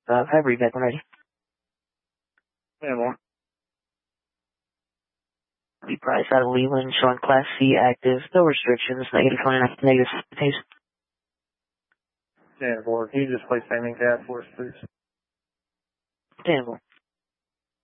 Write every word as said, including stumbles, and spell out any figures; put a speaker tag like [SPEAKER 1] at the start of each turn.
[SPEAKER 1] Uh, have read back when ready.
[SPEAKER 2] Yeah, more.
[SPEAKER 1] Lee Price out of Leland, showing Class C active, no restrictions, negative twenty-nine, negative pace.
[SPEAKER 2] ten four. Can you just play standing cab for us, please?
[SPEAKER 1] ten four.